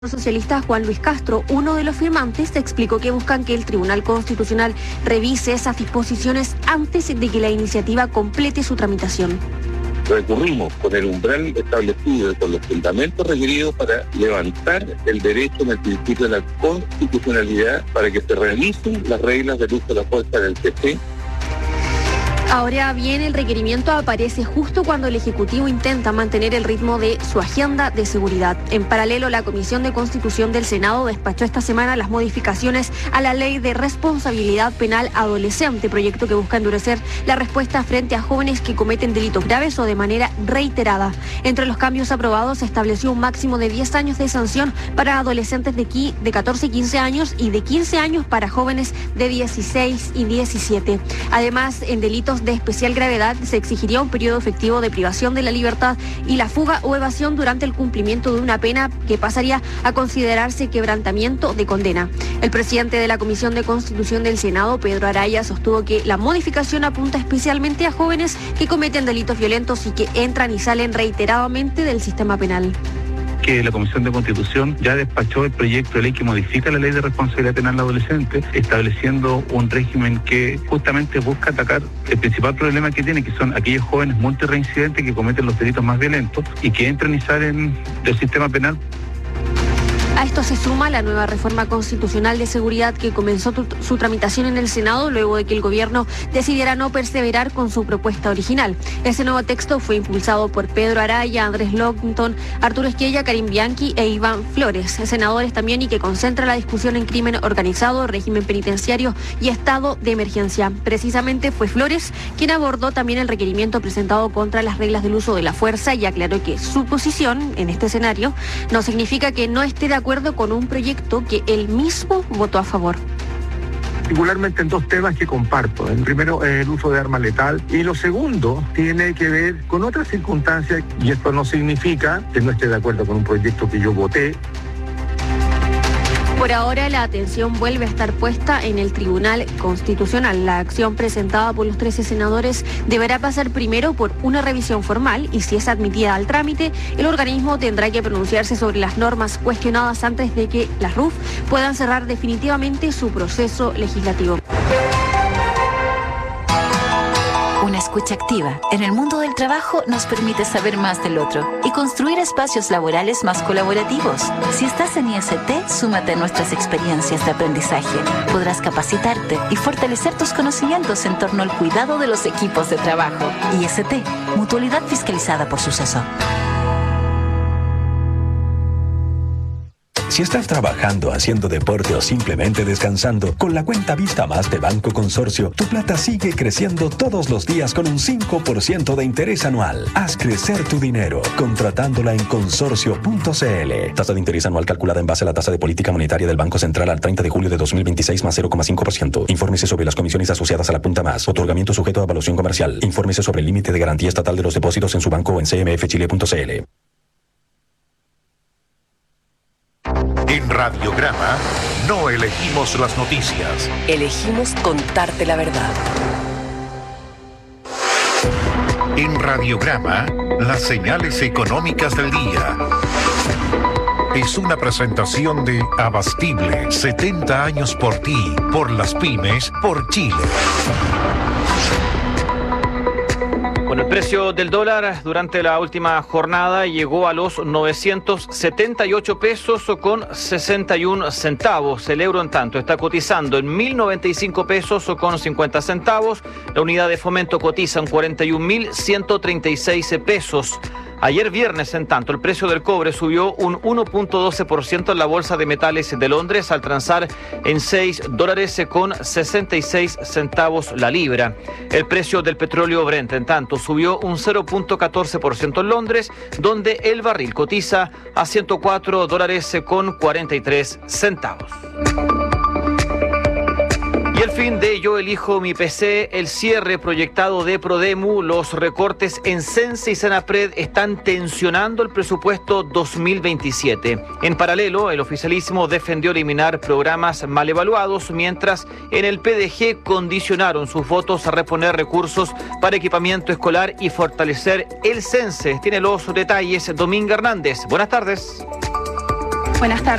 Socialista Juan Luis Castro, uno de los firmantes, explicó que buscan que el Tribunal Constitucional revise esas disposiciones antes de que la iniciativa complete su tramitación. Recurrimos con el umbral establecido y con los fundamentos requeridos para levantar el derecho en el principio de la constitucionalidad para que se revisen las reglas del uso de la fuerza del TC. Ahora bien, el requerimiento aparece justo cuando el Ejecutivo intenta mantener el ritmo de su agenda de seguridad. En paralelo, la Comisión de Constitución del Senado despachó esta semana las modificaciones a la Ley de Responsabilidad Penal Adolescente, proyecto que busca endurecer la respuesta frente a jóvenes que cometen delitos graves o de manera reiterada. Entre los cambios aprobados se estableció un máximo de 10 años de sanción para adolescentes de 14 y 15 años y de 15 años para jóvenes de 16 y 17. Además, en delitos de especial gravedad se exigiría un periodo efectivo de privación de la libertad y la fuga o evasión durante el cumplimiento de una pena que pasaría a considerarse quebrantamiento de condena. El presidente de la Comisión de Constitución del Senado, Pedro Araya, sostuvo que la modificación apunta especialmente a jóvenes que cometen delitos violentos y que entran y salen reiteradamente del sistema penal. Que la Comisión de Constitución ya despachó el proyecto de ley que modifica la Ley de Responsabilidad Penal Adolescente, estableciendo un régimen que justamente busca atacar el principal problema que tiene, que son aquellos jóvenes multireincidentes que cometen los delitos más violentos y que entran y salen del sistema penal. A esto se suma la nueva reforma constitucional de seguridad que comenzó su tramitación en el Senado luego de que el gobierno decidiera no perseverar con su propuesta original. Ese nuevo texto fue impulsado por Pedro Araya, Andrés Longton, Arturo Esquella, Karim Bianchi e Iván Flores, senadores también, y que concentra la discusión en crimen organizado, régimen penitenciario y estado de emergencia. Precisamente fue Flores quien abordó también el requerimiento presentado contra las reglas del uso de la fuerza y aclaró que su posición en este escenario no significa que no esté de acuerdo con un proyecto que él mismo votó a favor. Particularmente en dos temas que comparto. El primero es el uso de arma letal y lo segundo tiene que ver con otras circunstancias, y esto no significa que no esté de acuerdo con un proyecto que yo voté. Por ahora, la atención vuelve a estar puesta en el Tribunal Constitucional. La acción presentada por los 13 senadores deberá pasar primero por una revisión formal y, si es admitida al trámite, el organismo tendrá que pronunciarse sobre las normas cuestionadas antes de que las RUF puedan cerrar definitivamente su proceso legislativo. Una escucha activa en el mundo del trabajo nos permite saber más del otro y construir espacios laborales más colaborativos. Si estás en IST, súmate a nuestras experiencias de aprendizaje. Podrás capacitarte y fortalecer tus conocimientos en torno al cuidado de los equipos de trabajo. IST, mutualidad fiscalizada por Suceso. Si estás trabajando, haciendo deporte o simplemente descansando, con la cuenta Vista Más de Banco Consorcio, tu plata sigue creciendo todos los días con un 5% de interés anual. Haz crecer tu dinero contratándola en consorcio.cl. Tasa de interés anual calculada en base a la tasa de política monetaria del Banco Central al 30 de julio de 2026 más 0,5%. Infórmese sobre las comisiones asociadas a la punta más. Otorgamiento sujeto a evaluación comercial. Infórmese sobre el límite de garantía estatal de los depósitos en su banco o en cmfchile.cl. En Radiograma no elegimos las noticias. Elegimos contarte la verdad. En Radiograma, las señales económicas del día. Es una presentación de Abastible, 70 años por ti, por las pymes, por Chile. Bueno, el precio del dólar durante la última jornada llegó a los 978 pesos con 61 centavos. El euro, en tanto, está cotizando en 1.095 pesos con 50 centavos. La unidad de fomento cotiza en 41.136 pesos. Ayer viernes, en tanto, el precio del cobre subió un 1.12% en la Bolsa de Metales de Londres al transar en $6 con 66 centavos la libra. El precio del petróleo Brent, en tanto, subió un 0.14% en Londres, donde el barril cotiza a $104 con 43 centavos. Y el fin de Yo Elijo Mi PC, el cierre proyectado de Prodemu, los recortes en Sense y Senapred están tensionando el presupuesto 2027. En paralelo, el oficialismo defendió eliminar programas mal evaluados, mientras en el PDG condicionaron sus votos a reponer recursos para equipamiento escolar y fortalecer el Sense. Tiene los detalles Dominga Hernández. Buenas tardes. Buenas tardes.